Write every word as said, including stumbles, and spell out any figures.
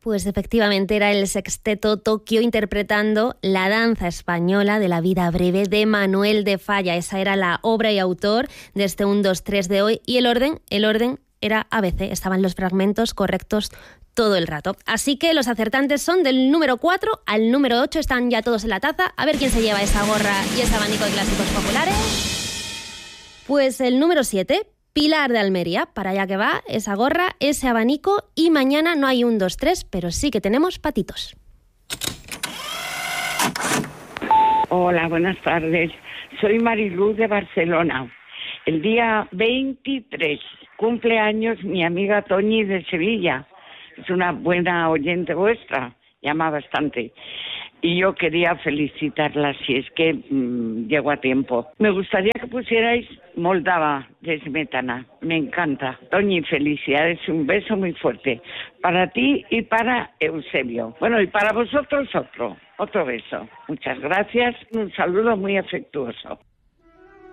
Pues efectivamente era el Sexteto Tokio interpretando la danza española de la vida breve de Manuel de Falla. Esa era la obra y autor de este uno, dos, tres de hoy. Y el orden, el orden era A B C. Estaban los fragmentos correctos todo el rato. Así que los acertantes son del número cuatro al número ocho. Están ya todos en la taza. A ver quién se lleva esa gorra y ese abanico de clásicos populares. Pues el número siete... Pilar de Almería, para allá que va, esa gorra, ese abanico, y mañana no hay un, dos, tres, pero sí que tenemos patitos. Hola, buenas tardes. Soy Mariluz de Barcelona. El día veintitrés, cumpleaños mi amiga Toñi de Sevilla. Es una buena oyente vuestra, llama bastante. Y yo quería felicitarla si es que mmm, llego a tiempo. Me gustaría que pusierais Moldava de Smetana. Me encanta. Toñi, felicidades. Un beso muy fuerte para ti y para Eusebio. Bueno, y para vosotros otro, otro beso. Muchas gracias. Un saludo muy afectuoso.